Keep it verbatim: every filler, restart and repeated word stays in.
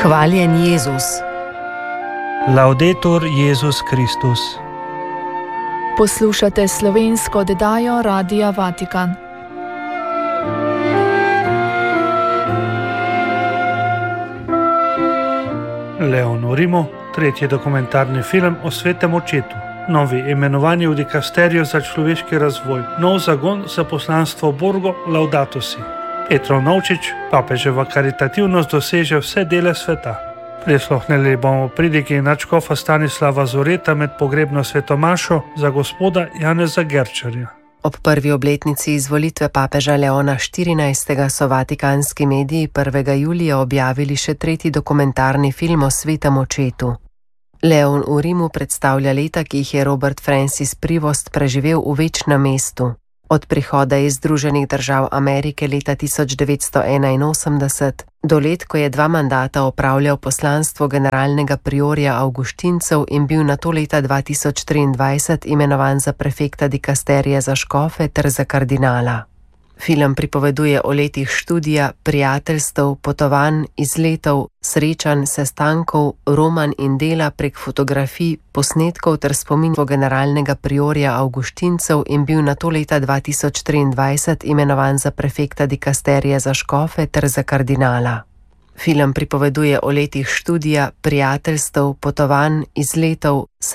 Hvaljen Jezus. Laudetur Jezus Kristus. Poslušate slovensko oddajo Radia Vatikan. Leon v Rimu, tretji dokumentarni film o svetem očetu. Novi imenovanje v dikasterijo za človeški razvoj. Nov zagon za poslanstvo Borgo Laudato Si. Petrov Novčič, papeževa karitativnost doseže vse dele sveta. Prisluhnili bomo pridigi nadškofa Stanislava Zoreta med pogrebno svetomašo za gospoda Janeza Gerčarja. Ob prvi obletnici izvolitve papeža Leona štirinajstega so vatikanski mediji prvega julija objavili še tretji dokumentarni film o svetem očetu. Leon v Rimu predstavlja leta, ki jih je Robert Francis Prevost preživel v večnem mestu. Od prihoda iz Združenih držav Amerike leta tisoč devetsto enainosemdeset do let, ko je dva mandata opravljal poslanstvo generalnega priorja Avguštincev in bil nato leta dva tisoč triindvajset imenovan za prefekta dikasterije za škofe ter za kardinala. Film pripoveduje o letih študija, prijateljstev, potovanj, izletov, srečanj, sestankov, romanj in dela prek fotografij, posnetkov ter spominov generalnega priorja Avguštincev in bil nato leta dva tisoč triindvajset imenovan za prefekta dikasterije za škofe ter za kardinala. Film pripoveduje o letih študija, prijateljstev, potovanj, izletov,